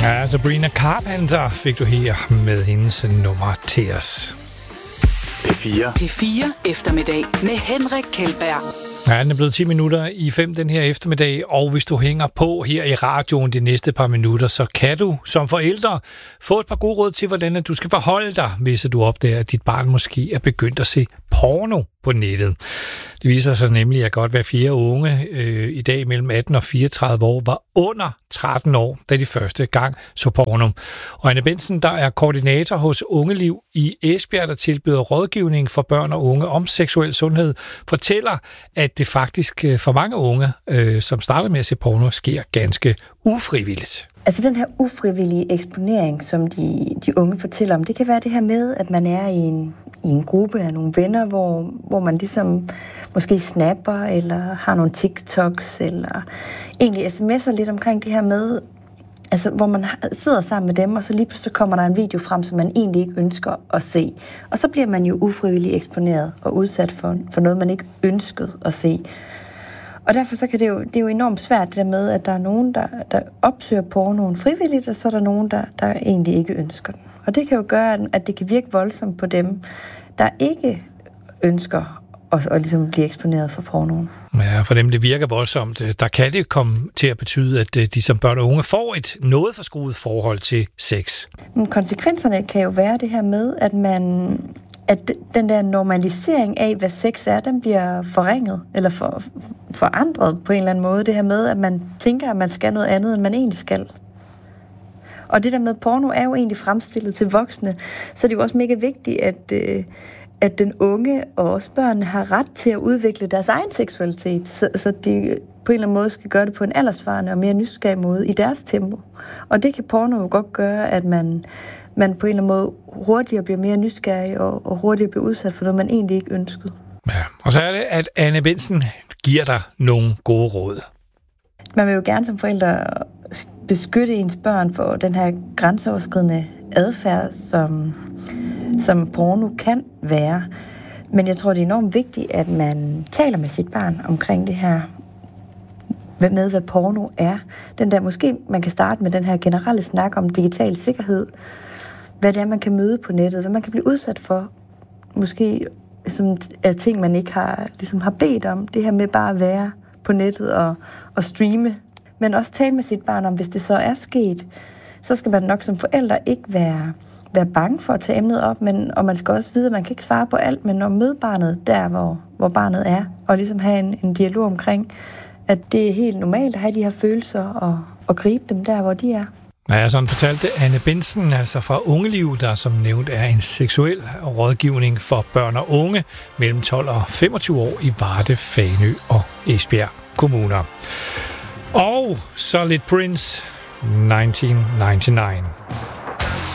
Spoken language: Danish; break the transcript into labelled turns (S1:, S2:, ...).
S1: Ja, Sabrina Carpenter fik du her med hendes nummer til os.
S2: P4 eftermiddag med Henrik Kjeldberg.
S1: Ja, den er blevet 10 minutter i 5 den her eftermiddag, og hvis du hænger på her i radioen de næste par minutter, så kan du som forældre få et par gode råd til, hvordan du skal forholde dig, hvis du opdager, at dit barn måske er begyndt at se porno på nettet. Det viser sig nemlig, at godt hver 4 unge i dag mellem 18 og 34 år var under 13 år, da de første gang så porno. Og Anne Bentzen, der er koordinator hos Ungeliv i Esbjerg, der tilbyder rådgivning for børn og unge om seksuel sundhed, fortæller, at det faktisk for mange unge, som starter med at se porno, sker ganske ufrivilligt.
S3: Altså den her ufrivillige eksponering, som de unge fortæller om, det kan være det her med, at man er i en gruppe af nogle venner, hvor man ligesom måske snapper, eller har nogle TikToks, eller egentlig sms'er lidt omkring det her med, altså hvor man sidder sammen med dem, og så lige pludselig kommer der en video frem, som man egentlig ikke ønsker at se. Og så bliver man jo ufrivilligt eksponeret og udsat for noget, man ikke ønskede at se. Og derfor så kan det er jo enormt svært det der med, at der er nogen, der opsøger pornoen frivilligt, og så er der nogen, der egentlig ikke ønsker den. Og det kan jo gøre, at det kan virke voldsomt på dem, der ikke ønsker at ligesom blive eksponeret for pornoen.
S1: Ja, for dem det virker voldsomt. Der kan det komme til at betyde, at de som børn og unge får et noget forskruet forhold til sex.
S3: Men konsekvenserne kan jo være det her med, at den der normalisering af, hvad sex er, den bliver forringet, eller forandret på en eller anden måde. Det her med, at man tænker, at man skal noget andet, end man egentlig skal. Og det der med porno er jo egentlig fremstillet til voksne, så det er jo også mega vigtigt, at den unge og også børnene har ret til at udvikle deres egen seksualitet, så de på en eller anden måde skal gøre det på en aldersvarende og mere nysgerrig måde i deres tempo. Og det kan porno jo godt gøre, at man på en eller anden måde hurtigere bliver mere nysgerrig og hurtigere bliver udsat for noget, man egentlig ikke ønskede.
S1: Ja, og så er det, at Anne Bentzen giver dig nogle gode råd.
S3: Man vil jo gerne som forældre beskytte ens børn for den her grænseoverskridende adfærd, som porno kan være. Men jeg tror, det er enormt vigtigt, at man taler med sit barn omkring det her med, hvad porno er. Den der, måske man kan starte med den her generelle snak om digital sikkerhed. Hvad det er, man kan møde på nettet. Hvad man kan blive udsat for. Måske som er ting, man ikke har bedt om. Det her med bare at være på nettet og streame. Men også tale med sit barn om, hvis det så er sket, så skal man nok som forældre ikke være bange for at tage emnet op, og man skal også vide, at man kan ikke svare på alt, men at møde barnet der, hvor barnet er, og ligesom have en dialog omkring, at det er helt normalt at have de her følelser og gribe dem der, hvor de er.
S1: Ja, sådan fortalte Anne Bentzen, altså fra Ungeliv, der som nævnt er en seksuel rådgivning for børn og unge mellem 12 og 25 år i Varde, Fanø og Esbjerg kommuner. Og så lidt Prince, 1999.